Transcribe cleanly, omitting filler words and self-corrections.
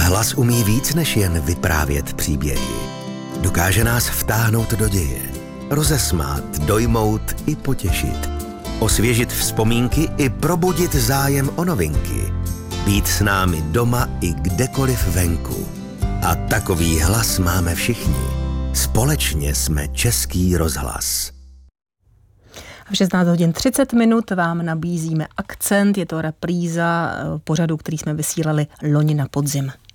Hlas umí víc než jen vyprávět příběhy. Dokáže nás vtáhnout do děje, rozesmát, dojmout i potěšit, osvěžit vzpomínky i probudit zájem o novinky, být s námi doma i kdekoliv venku. A takový hlas máme všichni. Společně jsme Český rozhlas. V 16 hodin 30 minut vám nabízíme Akcent, je to repríza pořadu, který jsme vysílali loni na podzim.